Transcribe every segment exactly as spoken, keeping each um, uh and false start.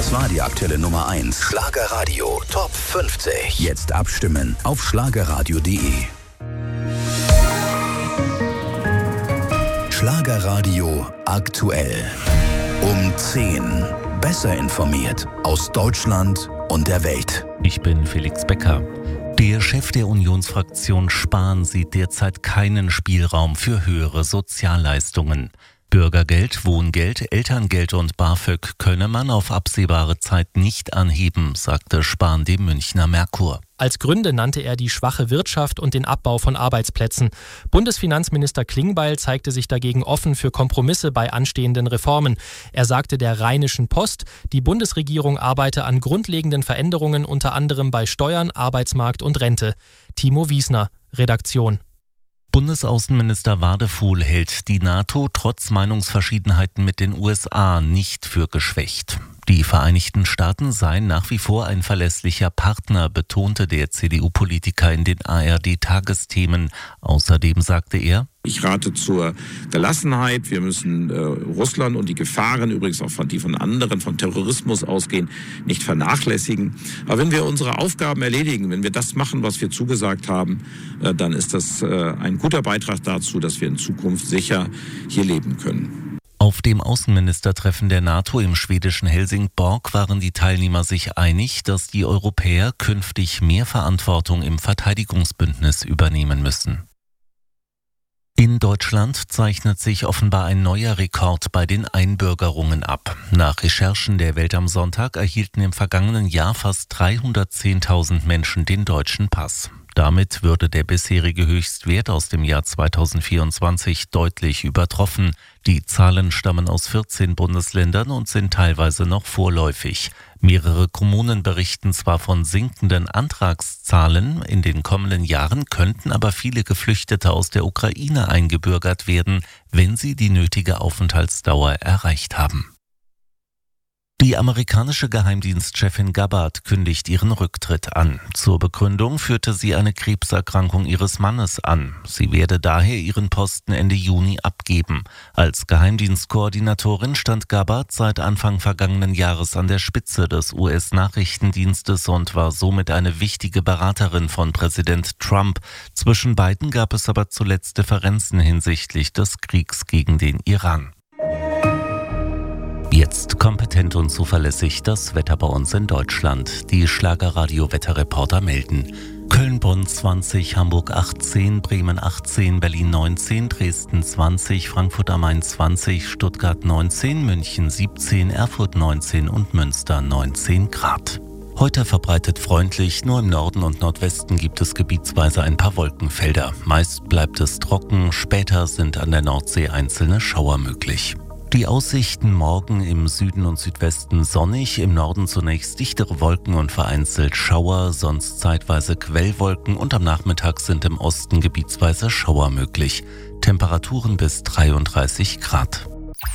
Das war die aktuelle Nummer eins. Schlagerradio Top fünfzig. Jetzt abstimmen auf schlagerradio punkt de. Schlagerradio aktuell. Um zehn. Besser informiert aus Deutschland und der Welt. Ich bin Felix Becker. Der Chef der Unionsfraktion Spahn sieht derzeit keinen Spielraum für höhere Sozialleistungen. Bürgergeld, Wohngeld, Elterngeld und BAföG könne man auf absehbare Zeit nicht anheben, sagte Spahn dem Münchner Merkur. Als Gründe nannte er die schwache Wirtschaft und den Abbau von Arbeitsplätzen. Bundesfinanzminister Klingbeil zeigte sich dagegen offen für Kompromisse bei anstehenden Reformen. Er sagte der Rheinischen Post, die Bundesregierung arbeite an grundlegenden Veränderungen, unter anderem bei Steuern, Arbeitsmarkt und Rente. Timo Wiesner, Redaktion. Bundesaußenminister Wadefuhl hält die NATO trotz Meinungsverschiedenheiten mit den U S A nicht für geschwächt. Die Vereinigten Staaten seien nach wie vor ein verlässlicher Partner, betonte der C D U-Politiker in den A R D-Tagesthemen. Außerdem sagte er: Ich rate zur Gelassenheit. Wir müssen äh, Russland und die Gefahren, übrigens auch von die von anderen, von Terrorismus ausgehen, nicht vernachlässigen. Aber wenn wir unsere Aufgaben erledigen, wenn wir das machen, was wir zugesagt haben, äh, dann ist das äh, ein guter Beitrag dazu, dass wir in Zukunft sicher hier leben können. Auf dem Außenministertreffen der NATO im schwedischen Helsingborg waren die Teilnehmer sich einig, dass die Europäer künftig mehr Verantwortung im Verteidigungsbündnis übernehmen müssen. In Deutschland zeichnet sich offenbar ein neuer Rekord bei den Einbürgerungen ab. Nach Recherchen der Welt am Sonntag erhielten im vergangenen Jahr fast dreihundertzehntausend Menschen den deutschen Pass. Damit würde der bisherige Höchstwert aus dem Jahr zweitausendvierundzwanzig deutlich übertroffen. Die Zahlen stammen aus vierzehn Bundesländern und sind teilweise noch vorläufig. Mehrere Kommunen berichten zwar von sinkenden Antragszahlen, in den kommenden Jahren könnten aber viele Geflüchtete aus der Ukraine eingebürgert werden, wenn sie die nötige Aufenthaltsdauer erreicht haben. Die amerikanische Geheimdienstchefin Gabbard kündigt ihren Rücktritt an. Zur Begründung führte sie eine Krebserkrankung ihres Mannes an. Sie werde daher ihren Posten Ende Juni abgeben. Als Geheimdienstkoordinatorin stand Gabbard seit Anfang vergangenen Jahres an der Spitze des U S-Nachrichtendienstes und war somit eine wichtige Beraterin von Präsident Trump. Zwischen beiden gab es aber zuletzt Differenzen hinsichtlich des Kriegs gegen den Iran. Jetzt kompetent und zuverlässig das Wetter bei uns in Deutschland. Die Schlagerradio-Wetterreporter melden: Köln-Bonn zwanzig, Hamburg achtzehn, Bremen achtzehn, Berlin neunzehn, Dresden zwanzig, Frankfurt am Main zwanzig, Stuttgart neunzehn, München siebzehn, Erfurt neunzehn und Münster neunzehn Grad. Heute verbreitet freundlich, nur im Norden und Nordwesten gibt es gebietsweise ein paar Wolkenfelder. Meist bleibt es trocken, später sind an der Nordsee einzelne Schauer möglich. Die Aussichten: morgen im Süden und Südwesten sonnig, im Norden zunächst dichtere Wolken und vereinzelt Schauer, sonst zeitweise Quellwolken und am Nachmittag sind im Osten gebietsweise Schauer möglich. Temperaturen bis dreiunddreißig Grad.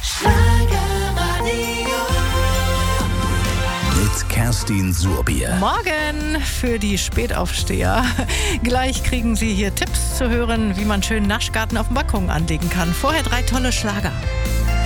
Mit Kerstin Surbier. Morgen für die Spätaufsteher. Gleich kriegen Sie hier Tipps zu hören, wie man schön Naschgarten auf dem Balkon anlegen kann. Vorher drei tolle Schlager.